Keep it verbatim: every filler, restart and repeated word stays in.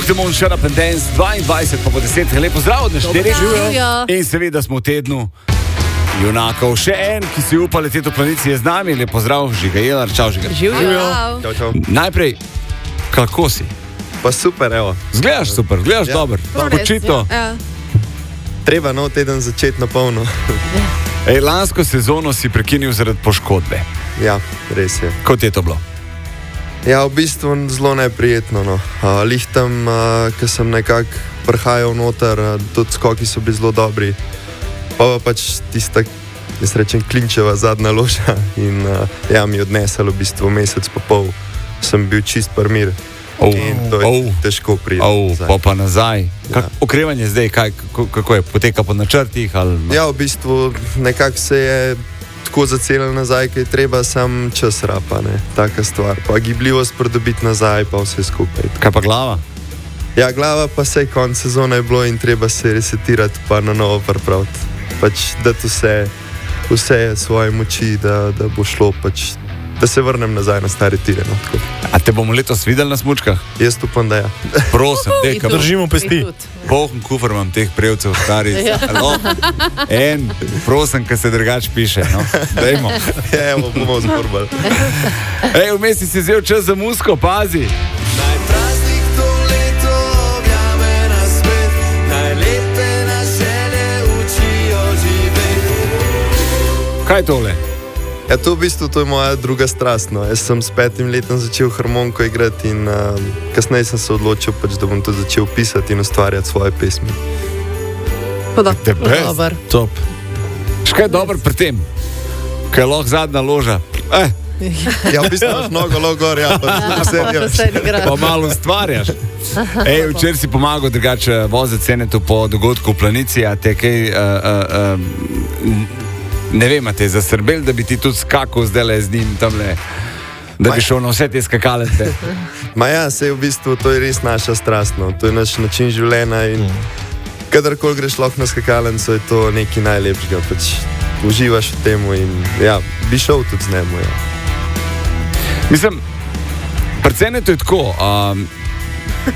Demon, Shut Up and Dance, dvaindvajset pa po deset, lepo zdrav od našterih. In seveda smo v tednu junakov. Še en, ki si upa leteti v planici, je z nami. Lepo zdrav, Žiga Jelar, čau Žiga. Živijo. Najprej, kako si? Pa super, evo. Zgledaš super, zgledaš ja. Dober. Počito. Ja. Treba nov teden začeti na polno. Ej, lansko sezono si prekinil zaradi poškodbe. Ja, res je. Kot je to bilo? Ja, v bistvu zelo neprijetno. No. Uh, Lihtam, uh, ker sem nekako prihajal noter, uh, tudi skoki so bili zelo dobri. Pa pa pač tista, jaz rečem, klinčeva zadnja loža in uh, ja, mi je odnesel v bistvu mesec pa pol. Sem bil čist parmir. Oh, in to je oh, težko priti. Oh, pa pa nazaj. Kak, ja. Okrevanje zdaj, kaj, kako, kako je, poteka po načrtih? Ali... Ja, v bistvu nekako se je tako zacelil nazaj, kaj treba sam čas rapa, ne, taka stvar. Pa gibljivost pridobiti nazaj, pa vse skupaj. Kaj pa glava? Ja, glava pa se je konc sezone je bilo in treba se resetirati pa na novo pripraviti. Pač dati vse, vse svoje moči, da, da bo šlo pač, da se vrnem nazaj na stare tire. No, a te bomo letos videli na smučkah? Jaz upam, da ja. Prosim, dej, kam držimo pesti. Poln kufr imam teh prevcev starih. Ja. En, prosim, kaj se drugač piše. No. Dajmo. Ja, evo, bomo zborbali. Ej, vmes si vzel čas za musko, pazi. Kaj je tole? Ja, to v bistvu to je moja druga strast. No. Jaz sem s petim letom začel harmoniko igrati in uh, kasneje sem se odločil, pač, da bom tudi začel pisati in ustvarjati svoje pesmi. Dobar. Top. Škaj je dobro pri tem? Kaj je lahko zadnja loža? Eh. Ja, v bistvu imaš mnogo log gor, ja, pa vse delaš. Pa malo ustvarjaš. Ej, včeraj si pomagal drugače voziti Cenetu po dogodku v planici, a te kaj... Uh, uh, uh, Ne vem, te je zasrbel, da bi ti tudi skakal zdaj z njim tamle, da bi šel na vse te skakalece. Ma ja, se je v bistvu, to je res naša strast, no. To je naš način življenja in kadarkoli greš lahko na skakalenco, je to nekaj najlepšega, pač uživaš v temu in ja, bi šel tudi z njemu, ja. Mislim, predvsem je to tako, um,